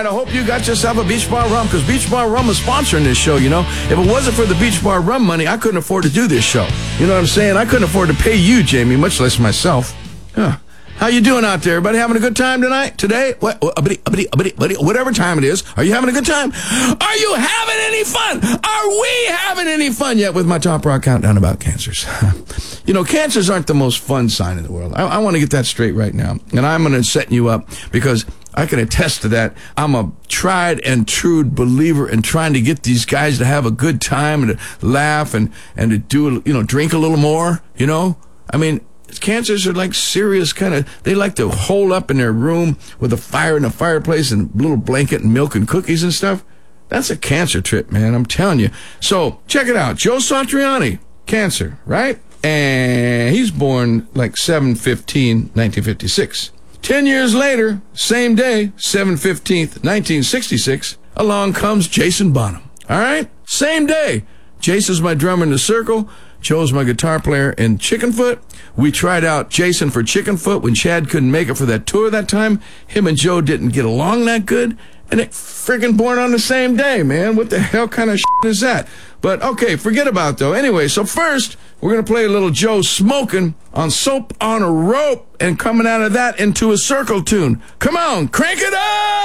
right, I hope you got yourself a Beach Bar Rum, because Beach Bar Rum is sponsoring this show, you know. If it wasn't for the Beach Bar Rum money, I couldn't afford to do this show. You know what I'm saying? I couldn't afford to pay you, Jamie, much less myself. Yeah. How you doing out there? Everybody having a good time tonight? Today? Whatever time it is. Are you having a good time? Are you having any fun? Are we having any fun yet with my Top Rock Countdown about cancers? You know, cancers aren't the most fun sign in the world. I want to get that straight right now. And I'm going to set you up because I can attest to that. I'm a tried and true believer in trying to get these guys to have a good time and to laugh and to do, you know, drink a little more, you know? I mean, cancers are like serious kind of, they like to hole up in their room with a fire in a fireplace and a little blanket and milk and cookies and stuff. That's a cancer trip, man, I'm telling you. So, check it out. Joe Satriani, cancer, right? And he's born like 7/15/1956. 10 years later, same day, 7/15, 1966, along comes Jason Bonham. All right? Same day. Jason's my drummer in The Circle. Joe's my guitar player in Chickenfoot. We tried out Jason for Chickenfoot when Chad couldn't make it for that tour that time. Him and Joe didn't get along that good. And they friggin' born on the same day, man. What the hell kind of shit is that? But, okay, forget about it, though. Anyway, so first, we're going to play a little Joe Smoking on Soap on a Rope and coming out of that into a Circle tune. Come on, crank it up!